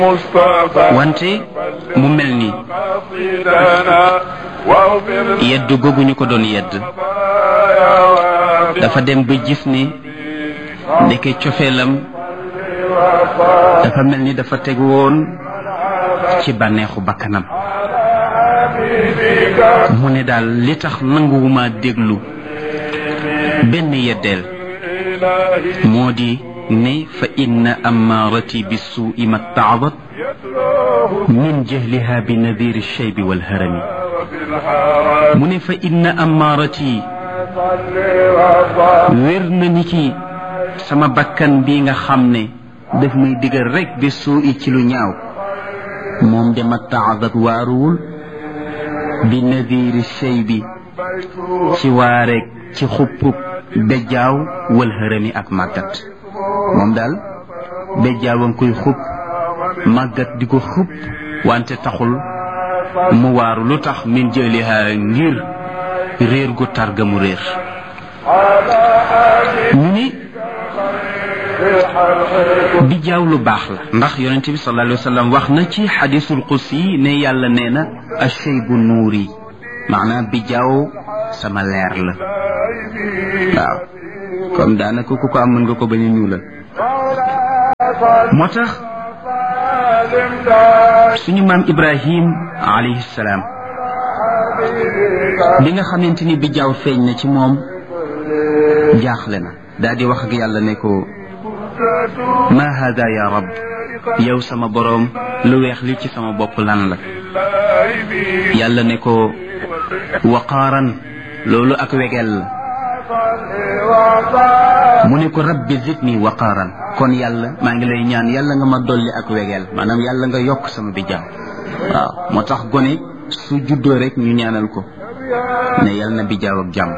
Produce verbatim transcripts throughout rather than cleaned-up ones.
wante mu mel ni yedd googu ñu ko doon yedd dafa dem ba gis ni ndeke cofeelam dafa mel ni dafa tegu woon ci bànneexu bakkanam mu ne daal li tax nanguwuma déglu benn yeddeel moo di ne fa inna amaarati bissuui ma taabat min jahliha bi nadiri alcheybi walharami mu ne fa inna amaarati wér na ni ki sama bakkan bi nga xam ne daf may digal rek bi suui ci lu ñaaw moom de ma taabat waaruwul bi nadiri alcheybi ci waareeg ci xuppub bejjaaw walharami ak màggat moom daal bejjaawam koy xub màggat di ko xub wante taxul mu waaru lu tax min jëliha ngir réer gu targa mu réer ñu ni bijjaaw lu baax la ndax yonent bi sallallahu alayhi wa sallam wax na ci xadisul qudsi ne yàlla nee na ashaybu nuuri maanaam bijjaaw sama leer la waaw comme daanaka ku ko am mën nga ko bañ a ñuulal moo tax suñu maam Ibrahim alayhi salaam bi nga xamante ni bijjaaw feeñ na ci moom jaaxle na daal di wax ak yàlla ne ko ma hada ya rab yow sama boroom lu weex li ci sama bopp lan la yàlla ne ko waqaaran loolu ak wegel la mu ne ko rabbi zidni waqaaran kon yàlla maa ngi lay ñaan yàlla nga ma dolli ak wegeel maanaam yàlla nga yokk sama bijjaaw waaw moo tax gone su juddoo rek ñu ñaanal ko ne yàlla na bijjaaw ak jàmm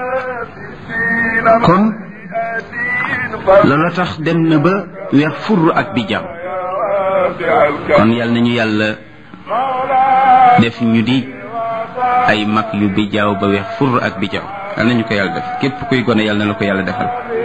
kon loolu tax dem na ba weex furr ak bijjaaw kon yàlla nañu yàlla def ñu di ay mag yu bijjaaw ba weex furr ak bijjaaw yal nañu ko yàlla def képp kuy gone yàlla na la ko yàlla defal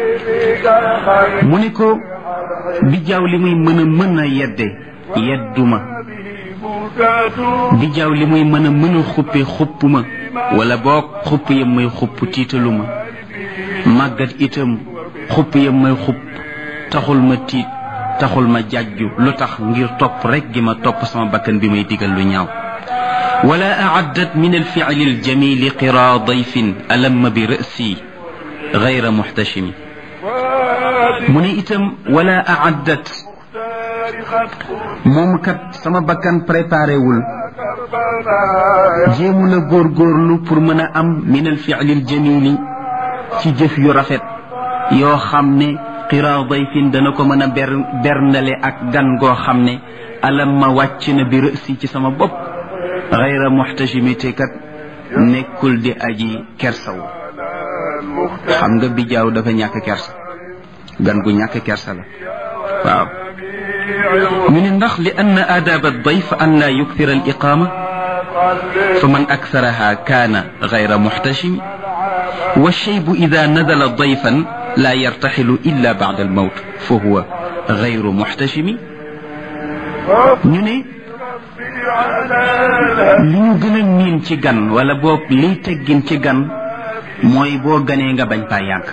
mu ne ko bijjaaw li muy mën a mën a yedde yedduma bijjaaw li muy mën a mën a xuppe xuppuma wala boog xupp yam may xupp tiitaluma màggat itam xupp yam may xupp taxul ma tiit taxul ma jàjju lu tax ngir topp rek gi ma topp sama bakkan bi may digal lu ñaaw ولا أعدت من الفعل الجميل قرى ضيف ألم برأسي غير محتشم من إتم ولا أعدت ممكن سما بكان بريباري ول جيمونا غور غورلو pour mën a am من الفعل الجميل ci jëf yu rafet yoo xam ne qira dayfin dana ko mën a ber bernale ak gan goo xam ne alam ma wàcc na bi rësi ci sama bopp gayra muxtajimité kat nekkul di aji kersaw xam nga bijjaaw dafa ñàkk kersa gan gu ñàkk kersa la waaw ñu ne ndax li anna aadaaba dayf an laa yukthira al iqaama fa man aktharaha kaana gayra muxtajimi wa shaybu ida nadala dayfan laa yartaxilu illa bacda al mawt fa huwa gayru muxtajimi ñu ne li ñu gën a miin ci gan wala boog liy teggin ci gan mooy boo ganee nga bañ faa yàgg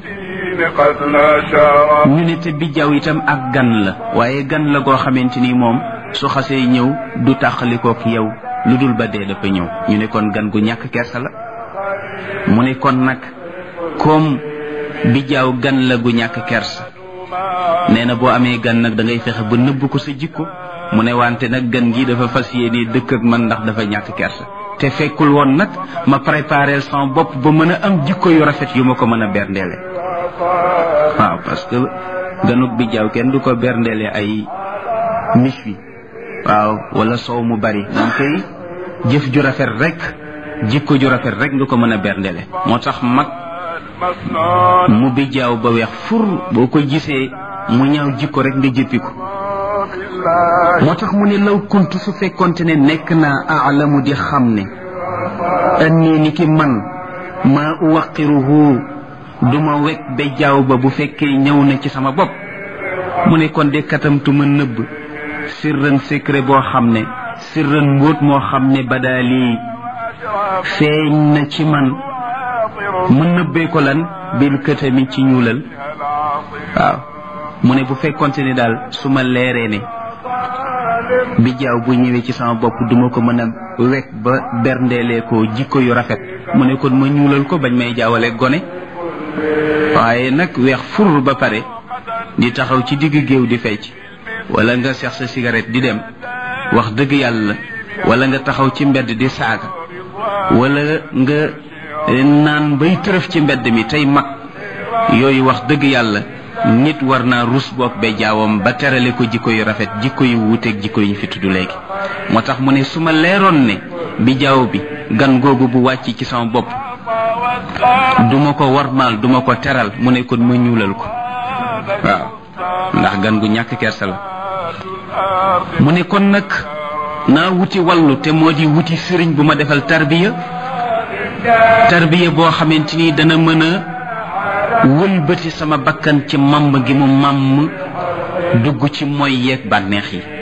ñu ne te bijjaaw itam ak gan la waaye gan la goo xamante ni moom su xasee ñëw du tàqalikook yow lu dul ba dee dafa ñëw ñu ne kon gan gu ñàkk kersa la mu ne kon nag comme bijjaaw gan la gu ñàkk kersa nee na boo amee gan nag da ngay fexe ba nëbb ko sa jikko mu ne wante nag gan gi dafa fas yéene dëkk ak man ndax dafa ñàkk kersa te fekkul woon nag ma préparé sama bopp ba mën a am jikko yu rafet yu ma ko mën a berndeele waaw parce que ganuk bijjaaw kenn du ko berndeele ay mis wi waaw wala soow mu bari moom koy jëf ju rafet rek jikko ju rafet rek nga ko mën a berndeele moo tax mag mu bijjaaw ba weex fur boo ko gisee mu ñaaw jikko rek nga jëppi ko moo tax mu ne law kuntu su fekkonte ne nekk naa aalamu di xam ne annii ni ki man maa uwaqiruhu duma wekk bejjaaw ba bu fekkee ñëw na ci sama bopp mu ne kon de katamtu ma nëbb sirran secret boo xam ne sirran mbóot moo xam ne badaali feeñ na ci man mu nëbbee ko lan bil këtami ci ñuulal waaw mu ne bu fekkonte ni daal su ma leeree ne bi jaaw bu ñëwee ci sama bopp duma ko mën a wekk ba berndeelee ko jikko yu rafet mu ne kon ma ñuulal ko bañ may jaawale gone waaye nag weex fur ba pare di taxaw ci digg géew di fecc wala nga seex sa cigarette di dem wax dëgg yàlla wala nga taxaw ci mbedd di saaga wala nga naan bay tërëf ci mbedd mi tey mag yooyu wax dëgg yàlla nit war naa rus bopp be jaawam ba terale ko jikko yu rafet jikko yu wuuteeg jikko yi fi tudd léegi moo tax mu ne su ma leeroon ne bi jaaw bi gan googu bu wàcc ci sama bopp duma ko warmaal duma ko teral mu ne kon ma ñuulal ko waaw ndax gan gu ñàkk kersa la mu ne kon nag naa wuti wallu te moo di wuti sëriñ bu ma defal tarbiya tarbiya boo xamante ni dana mën a wëlbati sama bakkan ci màmm gi mu màmm dugg ci moy yeeg bànneex yi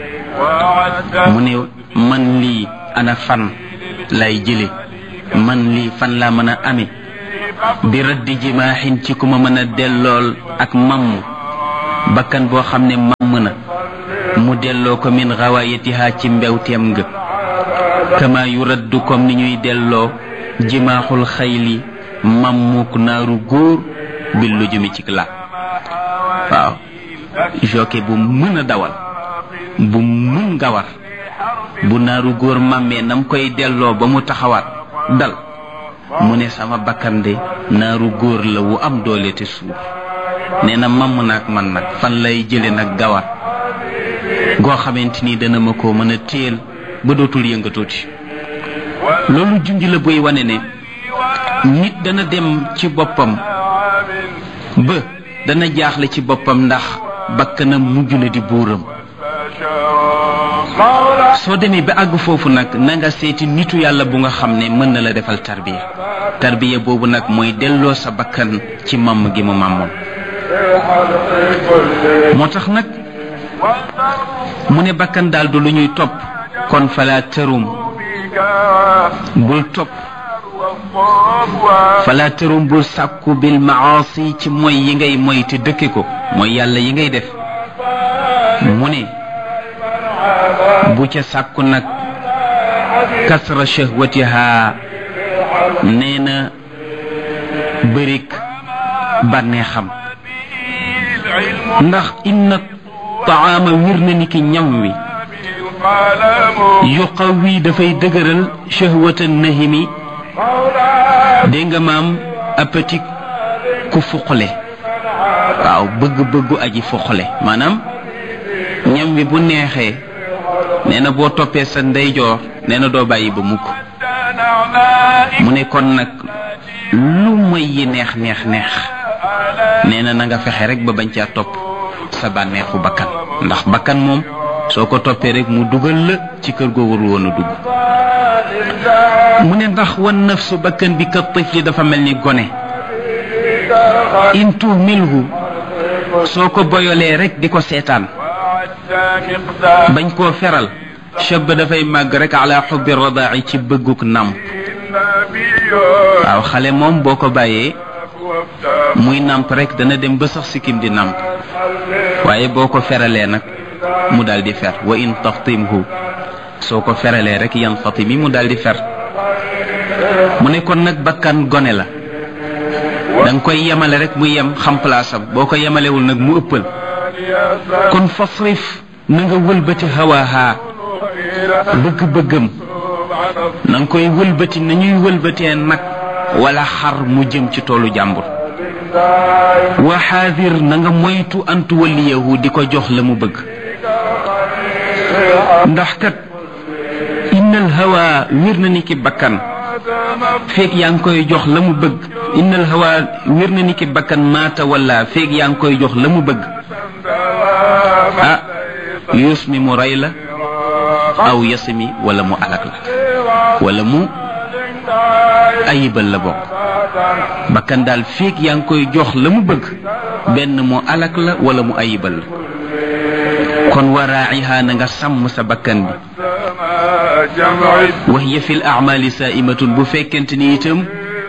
mu ne man lii ana fan lay jële man lii fan laa mën a ame bi raddi jimaaxin ci ku ma mën a dellool ak màmm bakkan boo xam ne màmm na mu delloo ko min xawaayatiha ci mbewteem nga kama yu raddu comme ni ñuy delloo jimaaxul xayli màmmuk naaru góor bi lu jëmi ci la waaw jockey bu mën a dawal bu mën gawar bu naaru góor màmmee nam koy delloo ba mu taxawaat dal mu ne sama bakkan de naaru góor la wu am doole te suur nee na màmm naag man nag fan lay jële nag gawar goo xamante ni dana ma ko mën a téel ba dootul yëngatooti loolu junj la buy wane ne nit dana dem ci boppam ba dana jaaxle ci boppam ndax bakkanam mujj na di buuram soo demee ba àgg foofu nag na nga seeti nitu yàlla bu nga xam ne mën na la defal tarbiya tarbiya boobu nag mooy delloo sa bakkan ci màmm gi mu màmmoon moo tax nag mu ne bakkan daal du lu ñuy topp kon fala tërum bul topp fala tërum bul sàkku bil maasi ci mooy yi ngay moy te dëkke ko mooy yàlla yi ngay def mu ne bu ca sàkku nag kasra shahwatiha nee na bërik bànnee xam ndax inna taama wir na ni ki ñam wi yuqawi dafay dëgëral shahwata nahimi dégg nga maam appétit ku fuqale waaw bëgg-bëggu aji fuqale maanaam ñam wi bu neexee nee na boo toppee sa ndeyjoor nee na doo bàyyi ba mukk mu ne kon nag lu moy yi neex neex neex nee na na nga fexe rek ba bañ caa topp sa bànneexu bakkan ndax bakkan moom soo ko toppee rek mu dugal la ci kër goo warul woon a dugg mu ne ndax wan nafsu bakkan bi ka tifli dafa mel ni gone in tuhmilhu soo ko boyolee rek di ko seetaan bañ koo feral shab dafay màgg rek ala xubbi radaa'i ci bëgguk nàmp waaw xale moom boo ko bàyyee muy nàmp rek dana dem ba sax sikkim di nàmp waaye boo ko feralee nag mu daal di fer wa in taftimhu soo ko feralee rek yan fatimi mu daal di fer mu ne kon nag bakkan gone la da nga koy yemale rek mu yem xam palaasam boo ko yemalewul nag mu ëppal kon fasrif na nga wëlbati hawaaha bëgg-bëggam na nga koy wëlbati nañuy wëlbatee nag wala xar mu jëm ci toolu jàmbur wa xaadir na nga moytu antu waliyahu di ko jox la mu bëgg ndax kat innal hawa wir na ni ki bakkan feeg yaa ngi koy jox la mu bëgg innal hawa wir na ni ki bakkan maata wala feeg yaa ngi koy jox la mu bëgg ah yusmi mu rey la aw yasmi wala mu alak la wala mu ayibal la bokk bakkan daal feeg yaa ngi koy jox la mu bëgg benn mu alak la wala mu ayibal la kon waraa'iha na nga sàmm sa bakkan bi wa hiya fi l a'maali saa'imatun bu fekkente ni itam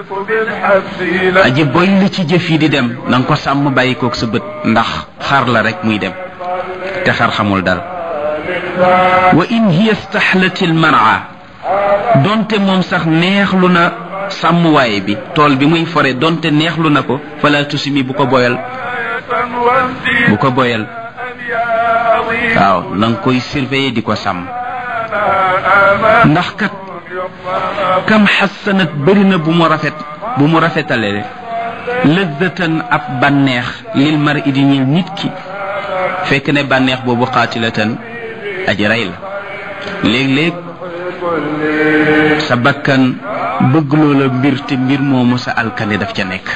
aji boy la ci jëf yi di dem na nga ko sàmm bàyyi koog sa bët ndax xar la rek muy dem te xar xamul dara wa in hiya staxlat al mar'a donte moom sax neexlu na sàmmwaay bi tool bi muy fore donte neexlu na ko fala tusimi bu ko boyal bu ko boyal waaw na nga koy surveiller di ko sàmm ndax kat kam xassanat bëri na bu mu rafet bu mu rafetale lëzzatan ab bànneex lil mar i di ñeel nit ki fekk ne bànneex boobu xaatilatan aji rey la léeg-léeg sa bakkan bëgg loola mbir te mbir moomu sa alkane daf ca nekk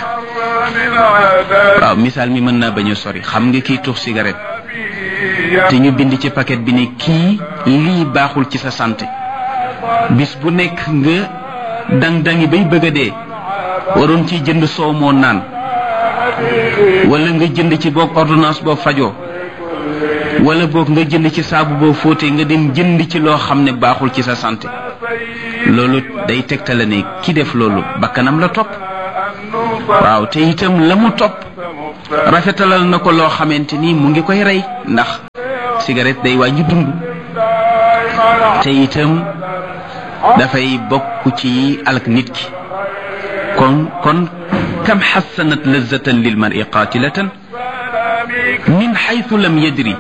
waaw misaal mi mën naa bañ a sori xam nga kiy tux cigarette te ñu bind ci paquet bi ne kii lii baaxul ci sa santé bis bu nekk nga dang dangi bay bëgg a dee waroon ci jënd soow moo naan wala nga jënd ci boog ordonnance boo fajoo wala boog nga jënd ci saabu boo fóotee nga dem jënd ci loo xam ne baaxul ci sa santé loolu day tegtale ne ki def loolu bakkanam la topp waaw te itam la mu topp rafetalal na ko loo xamante ni mu ngi koy rey ndax cigarette day wàññi dund te itam dafay bokk ci alak nit ki kon kon kam xassanat lazzatan lil mar'i qatilatan min xaytu lam yadri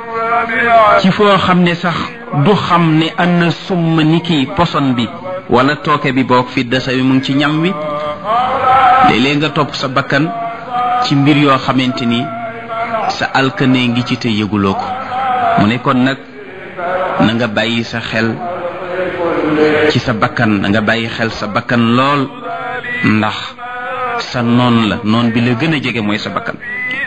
ci foo xam ne sax du xam ne anna summa ni ki poson bi wala tooke bi boog fi dasa bi mu ngi ci ñam wi léeg-léeg nga topp sa bakkan ci mbir yoo xamante ni sa alkane ngi ci te yëguloo ko mu ne kon nag na nga bàyyi sa xel ci sa bakkan na nga bàyyi xel sa bakkan lool ndax sa noon la noon bi la gën a jege mooy sa bakkan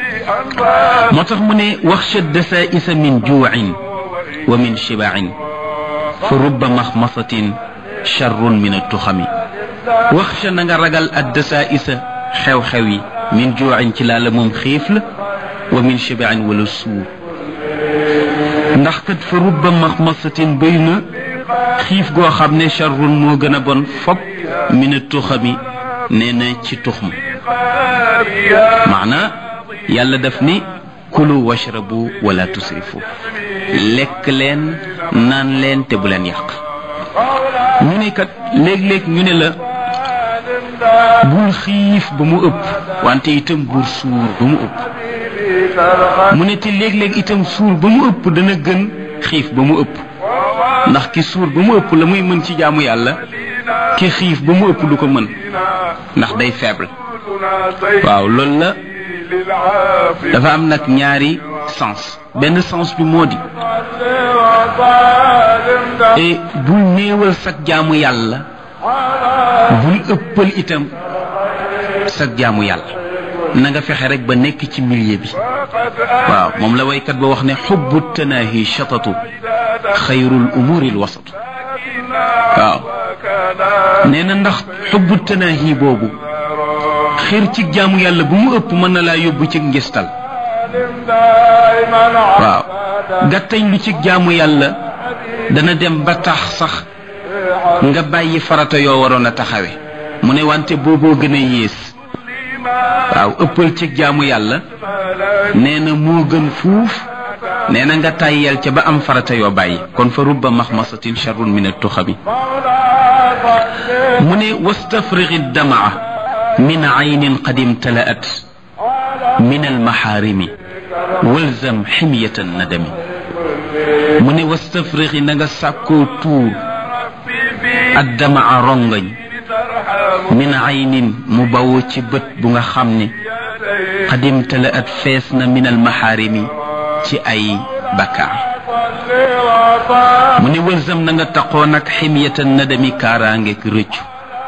moo tax mu ne waxsha dasaa'isa min juu'in wa min shibaa'in fa rubba maxmasatin charrun min attuxami waxsha na nga ragal ad dasaa'isa xew-xew yi min juu'in ci laa la moom xiif la wa min shibaa'in wala suur ndax kat fa rubba maxmasatin bëy na xiif goo xam ne charrun moo gën a bon fop min attuxami nee na ci tuxma maana yàlla daf ni kulu washrabu wala tusrifu lekk leen naan leen te bu leen yàq ñu ne kat léeg-léeg ñu ne la bul xiif ba mu ëpp wante itam bul suur ba mu ëpp mu ne te léeg-léeg itam suur ba mu ëpp dana gën xiif ba mu ëpp ndax ki suur ba mu ëpp la muy mën ci jaamu yàlla ki xiif ba mu ëpp du ko mën ndax day faible waaw loolu la dafa am nag ñaari sens benn sens bi moo di et bul néewal sag jaamu yàlla bul ëppal itam sag jaamu yàlla na nga fexe rek ba nekk ci milieu bi waaw moom la waykat ba wax ne xubbu tanaahi shatatu xayrul umuri l wasatu waaw nee na ndax xubbu tanaahi boobu xir ci jaamu yàlla bu mu ëpp mën na laa yóbbu ci ngistal waaw gàttañ lu ci jaamu yàlla dana dem ba tax sax nga bàyyi farata yoo waroon a taxawe mu ne wante booboo gën a yées waaw ëppal ci jaamu yàlla nee na moo gën fuuf nee na nga tàyyel ca ba am farata yoo bàyyi kon fa rubba maxmasatin charrun min attuxami mu ne wastafrigi damaa min aynin qad imtalaat min almaxaarimi walzam ximyata nadami mu ne wastafrigi na nga sàkkoo tuur addamaa rongañ min aynin mu bawoo ci bët bu nga xam ne qad imtalaat fees na min almaxaarimi ci ay bakkaar mu ne walzam na nga taqoo nag ximyata nadami kaaraangeeg rëccu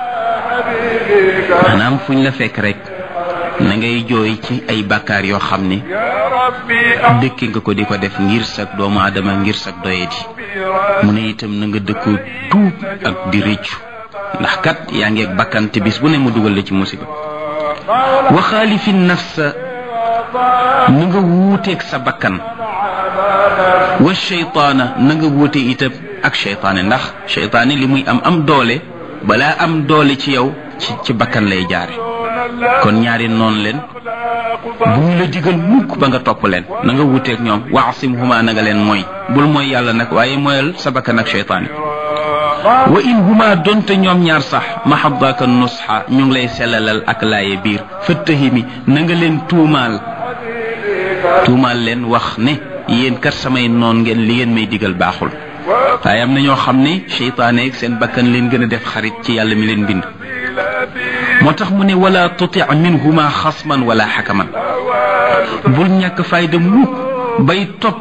maanaam fuñ la fekk rek na ngay jooy ci ay bakkaar yoo xam ne dëkki nga ko di ko def ngir sag doomu aadama ngir sag doyadi mu ne itam na nga dëkkoo tuub ak di rëccu ndax kat yaa ngi ak bakkan te bis bu ne mu dugal la ci musiba wa xaalifi nafsa na nga wuuteeg sa bakkan wa shaytaana na nga wuute itam ak shaytaane ndax shaytaane li muy am am doole balaa am doole ci yow ci ci bakkan lay jaare kon ñaari noonu leen bu ñu la digal mukk ba nga topp leen na nga wuuteeg ñoom waasimhuma na nga leen mooy bul mooy yàlla nag waaye mooyal sa bakkan ak shaytaane wa in huma donte ñoom ñaar sax mahaddaka nusxa ñu ngi lay sellalal ak laaye biir fattahimi na nga leen tuumaal tuumaal leen wax ne yéen kat samay noon ngeen li ngeen may digal baaxul waaye am na ñoo xam ne shaytaane ak seen bakkan leen gën a def xarit ci yàlla mi leen bind moo tax mu ne wala tuti minhuma xasman wala xakaman bul ñàkk fayda mukk bay topp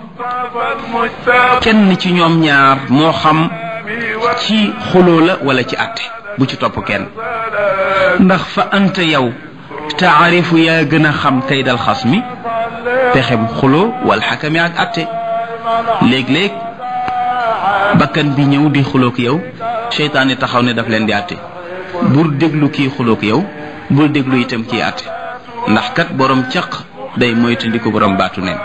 kenn ci ñoom ñaar moo xam ci xuloo la wala ci àtte bu ci topp kenn ndax fa anta yow taarifu yaa gën a xam kaydal xas mi pexem xuloo wal xakami ak àtte léeg-léeg bakkan bi ñëw di xuloog yow seytaane taxaw ne daf leen di àtte bul déglu kii xuloog yow bul déglu itam kii àtte ndax kat borom caq day moytandiku borom baatu neen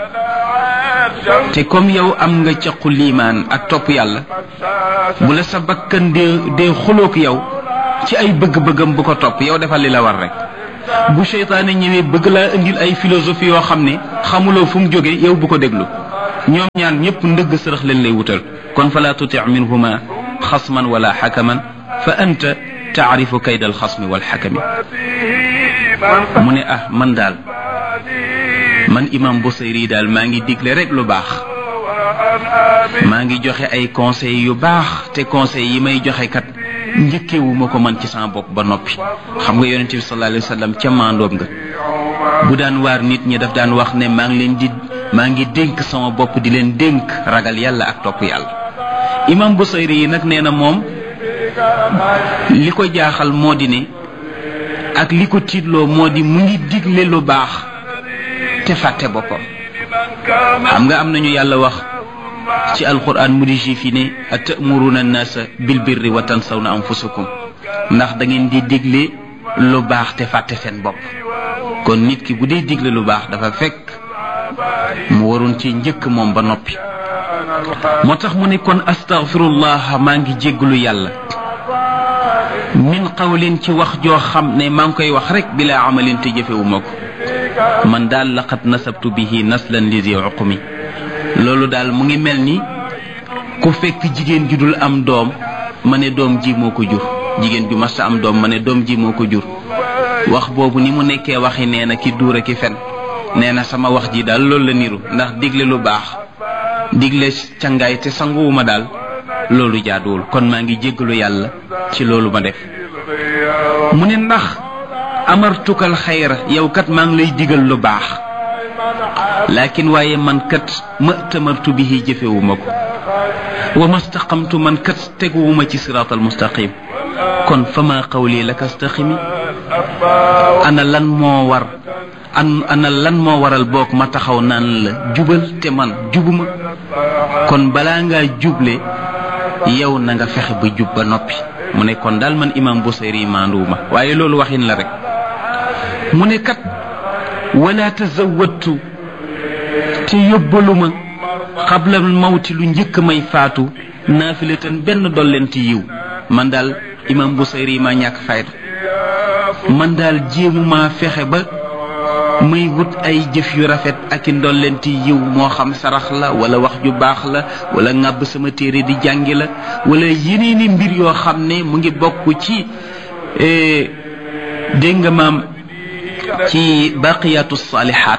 te comme yow am nga caqu liimaan ak topp yàlla bu la sa bakkan dee dee xuloog yow ci ay bëgg-bëggam bu ko topp yow defal li la war rek bu seytaane ñëwee bëgg laa indil ay philosophie yoo xam ne xamuloo fu mu jóge yow bu ko déglu ñoom ñaan ñëpp ndëgg sërëx leen lay wutal kon fala tuti minhuma xasman wala xakaman fa anta taarifu kayda alxasmi walxakami mu ne ah man daal man imam Busayri daal maa ngi digle rek lu baax maa ngi joxe ay conseils yu baax te conseils yi may joxe kat njëkkewuma ko man ci sama bopp ba noppi xam nga yonente bi sallallahu alayhi wa sallam ca maandoom nga bu daan waar nit ñi daf daan wax ne maa ngi leen di maa ngi dénk sama bopp di leen dénk ragal yàlla ak topp yàlla imam Busayri yi nag nee na moom li ko jaaxal moo di ne ak li ko tiitloo moo di mu ngi digle lu baax te fàtte boppam xam nga am nañu yàlla wax ci alquran mu di juif yi ne atamuruna annaasa bil birri wa tansawna anfusakum ndax da ngeen di digle lu baax te fàtte seen bopp kon nit ki bu dee digle lu baax dafa fekk mu waroon ci njëkk moom ba noppi moo tax mu ne kon astaghfirullah maa ngi jéggalu yàlla min qawlin ci wax joo xam ne maa ngi koy wax rek bila amalin te jëfewuma ko man daal laqad nasabtu bihi naslan li zi uqmi loolu daal mu ngi mel ni ku fekk jigéen ju dul am doom ma ne doom ji moo ko jur jigéen ju mas a am doom ma ne doom ji moo ko jur wax boobu ni mu nekkee waxi nee na ki duura ki fen nee na sama wax ji daal loolu la niru ndax digle lu baax digle cangaay te sanguwuma daal loolu jaaduwul kon maa ngi jéggalu yàlla ci loolu ma def mu ne ndax amartukal xayra yow kat maa ngi lay digal lu baax lakin waaye man kat ma tamartu bihi jëfewuma ko wa mastaqamtu man kat teguwuma ci siraatal mustaqim kon fama qawli laka astaqimi ana lan moo war an ana lan moo waral boog ma taxaw naan la jubal te man jubuma kon balaa ngaa juble yow na nga fexe ba jub ba noppi mu ne kon daal man imam Busayri maanduwuma waaye loolu waxin la rek mu ne kat wala tazawwadtu te yóbbaluma xabla mawti lu njëkk may faatu naafilatan benn dollenti yiw man daal imam Busayri ma ñàkk fayda man daal jéemuma fexe ba muy wut ay jëf yu rafet ak i ndollenti yiw moo xam sarax la wala wax ju baax la wala ŋàbb sama téere di jàngi la wala yeneeni mbir yoo xam ne mu ngi bokk ci dégg nga maam ci baqiyatu salihat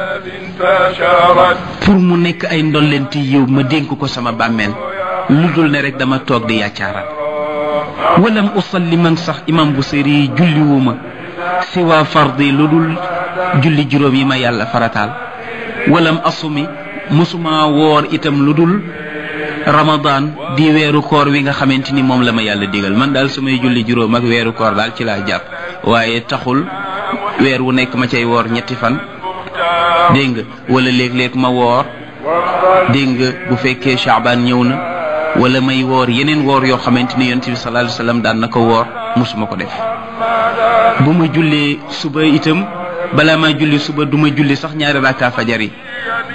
pour mu nekk ay ndollenti yiw ma dénk ko sama bàmmeel lu dul ne rek dama toog di yàccaaral walam usalli man sax imam Busayri julliwuma siwa fardi lu dul julli juróom yi ma yàlla farataal walam asumi musuma woor itam lu dul ramadan di weeru koor wi nga xamante ni moom la ma yàlla digal man daal sumay julli juróom ak weeru koor daal ci laa jàpp waaye taxul weer wu nekk ma cay woor ñetti fan dégg nga wala léeg-léeg ma woor dégg nga bu fekkee Shaaban ñëw na wala may woor yeneen woor yoo xamante ni yonent bi sallallahu alayhi wasallam daan na ko woor musuma ko def bu ma jullee suba itam balaa ma julli suba duma julli sax ñaari rakka fajar yi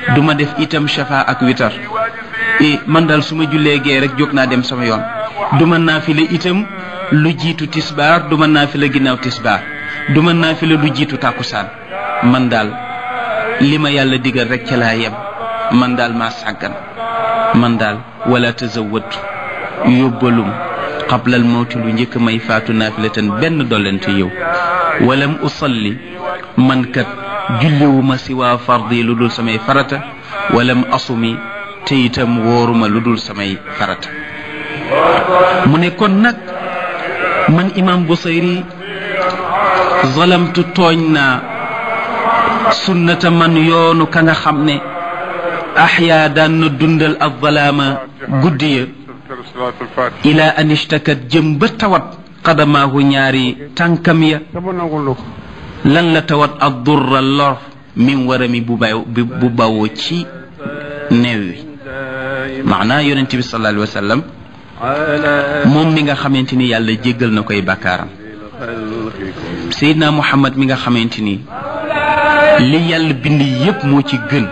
duma def itam shafa ak witar e man daal su ma jullee gee rek jóg naa dem sama yoon duma naafila itam lu jiitu tisbaar duma naafila ginnaaw tisbaar duma naafila lu jiitu tàkkusaan man daal li ma yàlla digal rek ca laa yem man daal maa sàggan man daal wala tazawwatu yóbbalum qablal mawti lu njëkk may faatu naafilatan benn dollente yow walam usalli man kat julliwuma si waa fardi lu dul samay farata walam asumi te itam wóoruma lu dul samay farata mu ne kon nag man imam Busayri zalamtu tooñ naa sunnata man yoonu ka nga xam ne axyaa daan na dundal ak zalaama guddi ya ila an ishtakat jëm ba tawat qadamaahu ñaari tànkam ya lan la tawat ak durra lor min warami bu baw bu bawoo ci neew wi maanaa yonent bi sallallahu alayhi wa sallam moom mi nga xamante ni yàlla jéggal na koy bakkaaram Seydina Muhammad mi nga xamante ni li yàlla bind yépp moo ci gën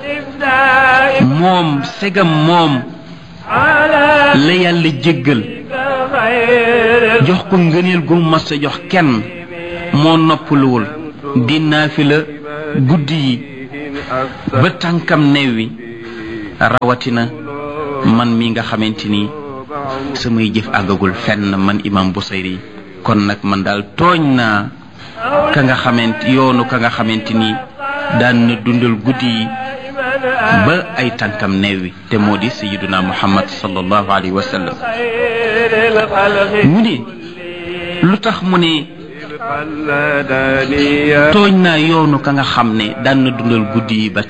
moom segam moom la yàlla jéggal jox ko ngëneel gu mas a jox kenn moo noppaluwul di naafila guddi yi ba tànkam neew wi rawatina man mi nga xamante ni samay jëf àggagul fenn man imam Busayri kon nag man daal tooñ naa ka nga xamante yoonu ka nga xamante ni daan na dundal guddi yi ba ay tànkam neew wi te moo di sayyiduna Muhammad sallallahu alayhi wa sallam mu ne lu tax mu ne tooñ naa yoonu ka nga xam ne daan na dundal guddi yi ba